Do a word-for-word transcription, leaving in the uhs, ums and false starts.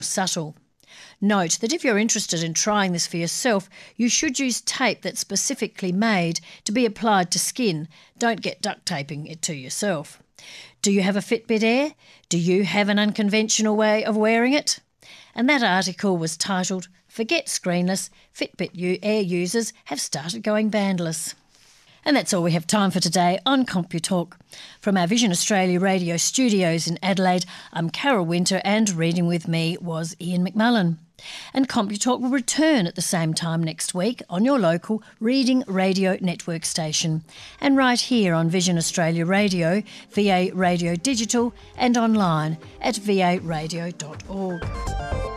subtle. Note that if you're interested in trying this for yourself, you should use tape that's specifically made to be applied to skin. Don't get duct taping it to yourself. Do you have a Fitbit Air? Do you have an unconventional way of wearing it? And that article was titled, "Forget Screenless, Fitbit Air users have started going bandless." And that's all we have time for today on CompuTalk. From our Vision Australia radio studios in Adelaide, I'm Carol Winter, and reading with me was Ian McMullen. And CompuTalk will return at the same time next week on your local Reading Radio Network station, and right here on Vision Australia Radio, V A Radio Digital, and online at v a radio dot org.